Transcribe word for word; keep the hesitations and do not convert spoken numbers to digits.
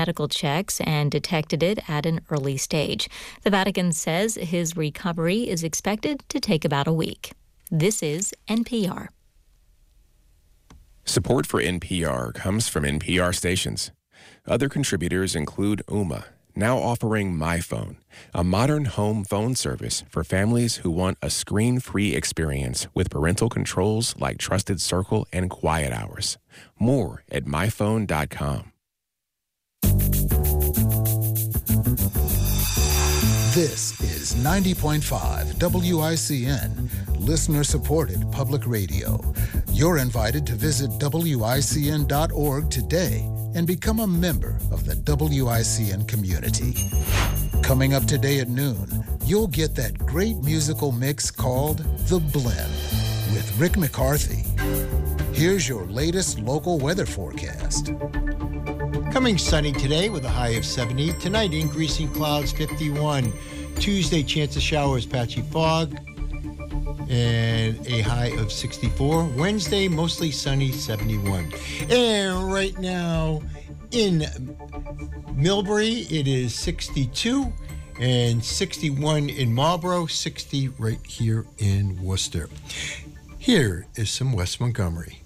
medical checks and detected it at an early stage. The Vatican says his recovery is expected to take about a week. This is N P R. Support for N P R comes from N P R stations. Other contributors include Ooma, now offering MyPhone, a modern home phone service for families who want a screen-free experience with parental controls like Trusted Circle and Quiet Hours. More at my phone dot com. This is ninety point five W I C N, listener-supported public radio. You're invited to visit W I C N dot org today and become a member of the W I C N community. Coming up today at noon, you'll get that great musical mix called The Blend with Rick McCarthy. Here's your latest local weather forecast. Coming sunny today with a high of seventy. Tonight, increasing clouds, fifty-one. Tuesday, chance of showers, patchy fog, and a high of sixty-four. Wednesday, mostly sunny, seventy-one. And right now in Millbury, it is sixty-two, and sixty-one in Marlboro, sixty right here in Worcester. Here is some West Montgomery.